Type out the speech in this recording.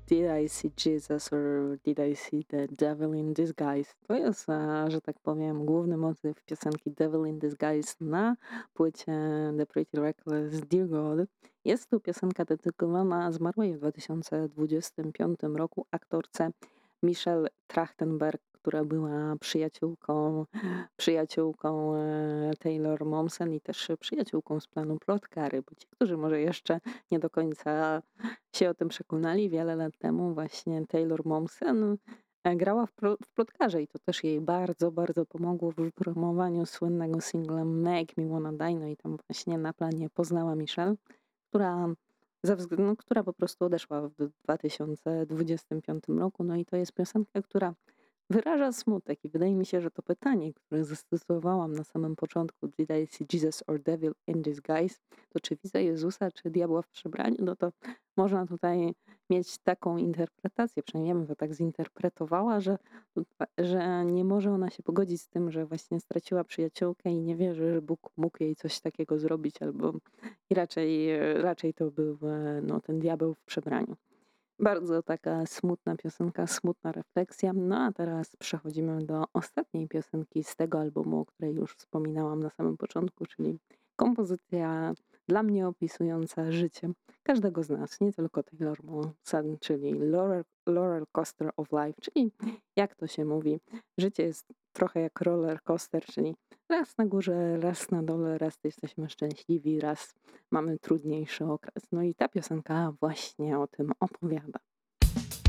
Did I see Jesus or did I see the devil in disguise? To jest, że tak powiem, główny motyw piosenki Devil in Disguise na płycie The Pretty Reckless Dear God. Jest to piosenka dedykowana zmarłej w 2025 roku aktorce Michelle Trachtenberg, która była przyjaciółką Taylor Momsen i też przyjaciółką z planu Plotkary, bo ci, którzy może jeszcze nie do końca się o tym przekonali wiele lat temu, właśnie Taylor Momsen grała w Plotkarze i to też jej bardzo, bardzo pomogło w wypromowaniu słynnego singla Make Me Wanna Die. No i tam właśnie na planie poznała Michelle, która która po prostu odeszła w 2025 roku. No i to jest piosenka, która wyraża smutek i wydaje mi się, że to pytanie, które zastosowałam na samym początku, Did I see Jesus or devil in disguise? To czy widzę Jezusa, czy diabła w przebraniu? No to można tutaj mieć taką interpretację, przynajmniej ja bym to tak zinterpretowała, że nie może ona się pogodzić z tym, że właśnie straciła przyjaciółkę i nie wierzy, że Bóg mógł jej coś takiego zrobić, albo i raczej to był no, ten diabeł w przebraniu. Bardzo taka smutna piosenka, smutna refleksja. No a teraz przechodzimy do ostatniej piosenki z tego albumu, o której już wspominałam na samym początku, czyli kompozycja dla mnie opisująca życie każdego z nas, nie tylko Taylor Momsen, czyli Roller Coaster of Life, czyli jak to się mówi, życie jest trochę jak roller coaster, czyli raz na górze, raz na dole, raz jesteśmy szczęśliwi, raz mamy trudniejszy okres. No i ta piosenka właśnie o tym opowiada.